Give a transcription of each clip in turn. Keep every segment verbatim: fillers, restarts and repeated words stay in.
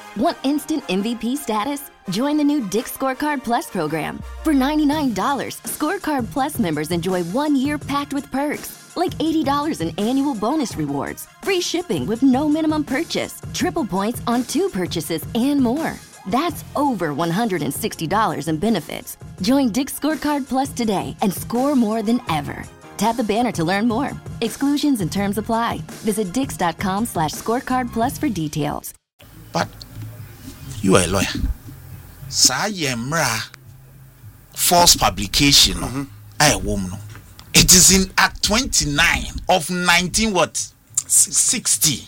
Want instant M V P status? Join the new Dick's Scorecard Plus program. For ninety-nine dollars, Scorecard Plus members enjoy one year packed with perks, like eighty dollars in annual bonus rewards, free shipping with no minimum purchase, triple points on two purchases, and more. That's over one hundred sixty dollars in benefits. Join Dick's Scorecard Plus today and score more than ever. Tap the banner to learn more. Exclusions and terms apply. Visit dix.com slash scorecard plus for details. But you are a lawyer. Sa yemra false publication. Mm-hmm. I woman. It is in Act twenty-nine of nineteen what? sixty.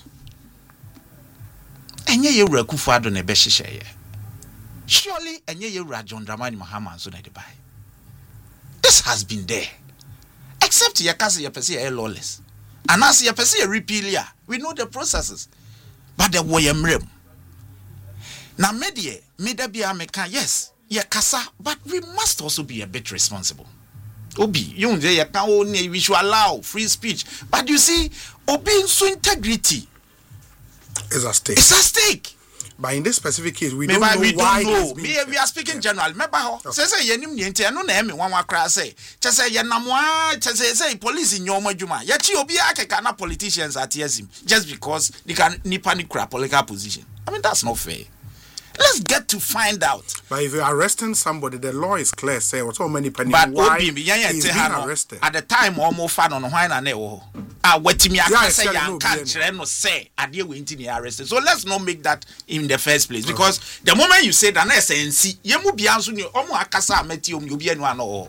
Enye ye wura Kufuor ne be hihye. Surely enye ye wura John Dramani Mahama so na de bai. This has been there. Except ye kase ye pese ye lawless. And as ye pese ye repealia, we know the processes. But the way mrem. Na media, media bia meka yes, ye kasa, but we must also be a bit responsible. Obi, you say ye can only we should allow free speech, but you see, Obi so integrity is at stake. It's at stake. But in this specific case, we Maybe don't know we why. Don't know. We, we are speaking yeah. general. Remember how? Say say ye nim niente no na emi wan wakra say. Just say ye namwa. Just say say police in your majuma. Ye chi obi akeka na politicians at yesim just because they can nipa ni kra political position. I mean that's not fair. Let's get to find out. But if you're arresting somebody, the law is clear. Say what's so many penny. But why Obi, yeah, yeah, he's being arrested at the time almost fan on why na ne wo. Ah, wetimi aka say yan kan kire no say ade we nti ne arrested. So let's not make that in the first place because okay. the moment you say that na sense, ye mu bia nso ni omo akasa ameti om obi anu ano.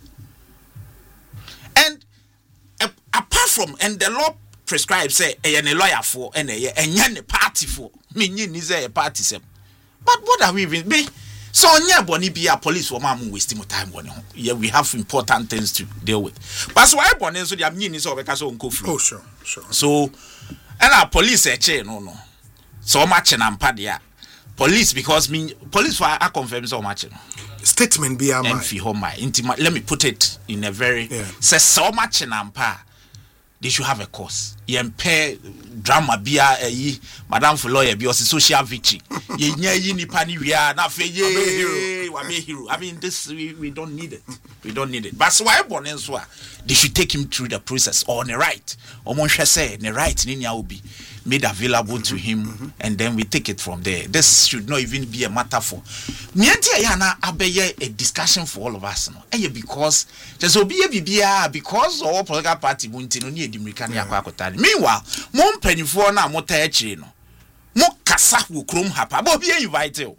And uh, apart from and the law prescribes say e ne lawyer for and e enye ne party for. Me nyi ni say e party sem. But what are we even be? So nya boni be a police woman wasting time boni ho. Yeah, we have important things to deal with. But so why boni so they am nyi so because on go flow. Oh sure, sure. So and our police e che no no. So much na mpa dia. Police because me police for I confirm so much no. Statement be am. Let me put it in a very yeah. say so much na mpa. They should have a course. Yempe drama bia eh madam for lawyer be social victory. Ye nya yi nipa ni wia na fe ye wa be hero. I mean this we, we don't need it. We don't need it. But so why born so they should take him through the process on the right. Omo hwe say the right ni nya obi made available to him mm-hmm. and then we take it from there. This should not even be a matter for me ya na abeye a discussion for all of us no. Eh because just obi e bibia because all political party bunti no ni edimrika na yakwa akotade. Meanwhile, mo mpanifo na mota e chire no. Mo kasa wo krom hapa. But obi e invite you.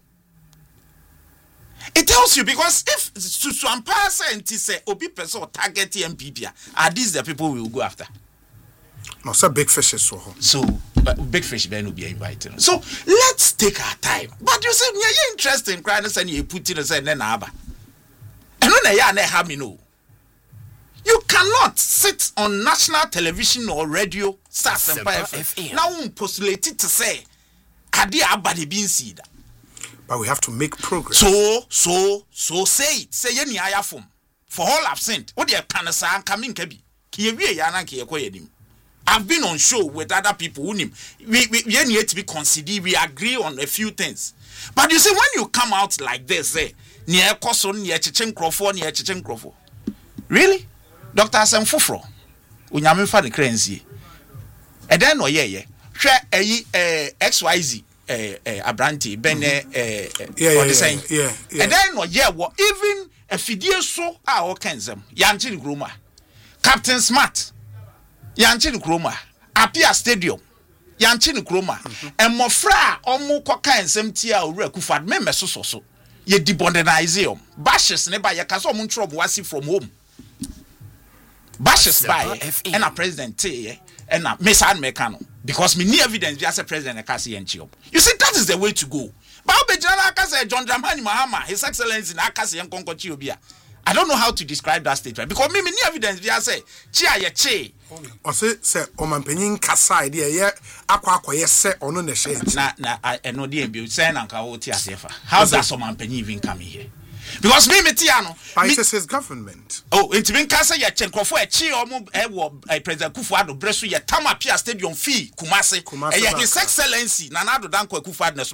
It tells you because if to some person and say obi person target M P P are these the people we will go after. No, so big fish is so. So uh, big fish then will be invited. So let's take our time. But you say you're interested in crying and you put in and say then aba. And when you are have me know. You cannot sit on national television or radio stars and F M. Now um postulate it to say adi abadi bin seed. But we have to make progress. So so so say it. Say ye ni ayafom. For all I've sent. What they can say coming kebi. Ki ewie ya na ki ekoyedim. I've been on show with other people who we we we need to be considered. We agree on a few things. But you see, when you come out like this, say near Koson, near Chichen Crawford, near Chichen Crawford. Really? Doctor Sam Fufro. Unyame fa the currency. And then no yeah yeah. Share a X Y Z eh eh Abranti ben eh eh what they saying. Yeah, yeah. And then no yeah what even a fidie so ah all kinds them. Yanchi Groma. Captain Smart. Yanchi Kroma, Apia Stadium, Yanchi Kroma, and Mofra, Omo Coca and Semtia or Rekufad, member so so. Ye debondenizeum. Bashes never Yakaso Muntro was from home. Bashes by and a president T and a Messan Mecano. Because me need evidence as a president of Cassie and Chio. You see, that is the way to go. But John Dramani Mahama, His Excellency in Akasi and Conco Chiobia. I don't know how to describe that statement because me me need evidence we say chia ye che o say say o man penin kasa idea ye akwa akwa say ono na she na na eno dey be say na nka wo ti asefa how does so man penin even come here because me me ti ano it is his government oh it mean kasa ye che nkofo e chi omo e wo president Kufuor bresu ye Tamapia Stadium fee Kumase e His Excellency Nana Addo Dankwa Kufuor